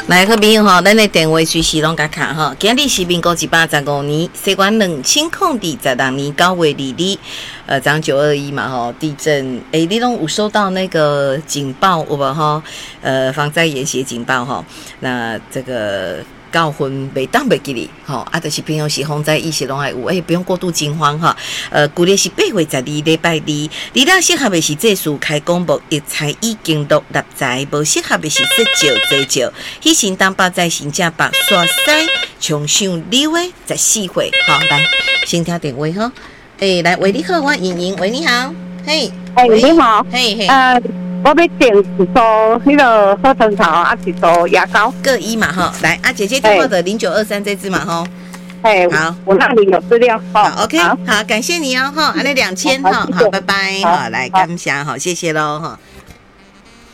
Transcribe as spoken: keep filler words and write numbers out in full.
来，好朋友吼，咱的电话随时拢甲卡吼。今日是民国一百十五年，西元两千零二十六年九月二日，呃，早上九二一嘛吼，地震。诶，你拢有收到那个警报有无吼？呃，防灾演习警报吼。那这个。教训袂当袂记哩，吼啊，就是平常时风灾意识拢爱有，诶、欸，不用过度惊慌哈。呃，旧历是八月十二礼拜二，你俩适合的是这次开公布，一财已经录立在，无适合的是说少做少。迄时当百在新正白刷西，冲上六的十四岁，好来，先听电话哈。诶、欸，来，喂，你好，我莹莹，喂，你好，嘿， 哎，你好， 嘿嘿， 呃。我要订一组迄个贺春草，啊，一组牙膏， 各一嘛哈。来，啊，姐姐电话的零九二三这支嘛哈。 哎，好，我那里有资料。 好 ，OK， 好，感谢你哦哈，安尼两千哈，好，拜拜，好，来感谢哈，谢谢喽哈。